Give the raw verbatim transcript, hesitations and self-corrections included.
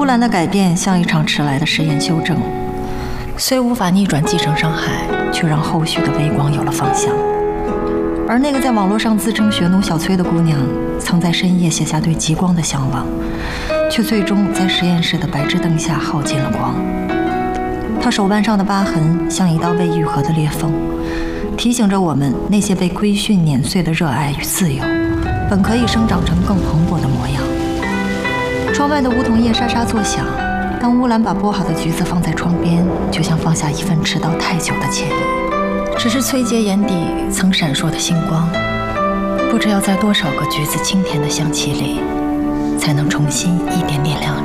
兰的改变像一场迟来的实验修正，虽无法逆转继承伤害，却让后续的微光有了方向。而那个在网络上自称学奴小崔的姑娘，曾在深夜写下对极光的向往，却最终在实验室的白炽灯下耗尽了光。她手腕上的疤痕像一道未愈合的裂缝，提醒着我们那些被规训碾碎的热爱与自由，本可以生长成更蓬勃的模样。窗外的梧桐叶沙沙作响，当乌兰把剥好的橘子放在窗边，就像放下一份迟到太久的歉意。只是崔杰眼底曾闪烁的星光，不知要在多少个橘子清甜的香气里，才能重新一点点亮着。